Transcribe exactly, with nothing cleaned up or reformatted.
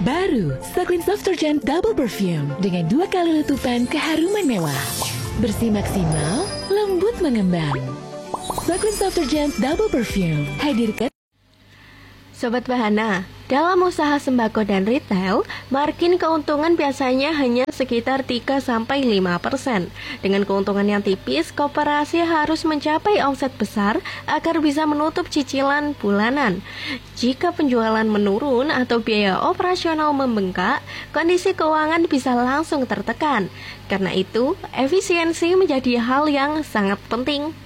Baru, Saclin Soft Detergent Double Perfume dengan dua kali letupan keharuman mewah. Bersih maksimal, lembut mengembang. Saclin Soft Detergent Double Perfume hadirkan. Sobat Bahana, dalam usaha sembako dan retail, margin keuntungan biasanya hanya sekitar tiga sampai lima persen. Dengan keuntungan yang tipis, koperasi harus mencapai omset besar agar bisa menutup cicilan bulanan. Jika penjualan menurun atau biaya operasional membengkak, kondisi keuangan bisa langsung tertekan. Karena itu, efisiensi menjadi hal yang sangat penting.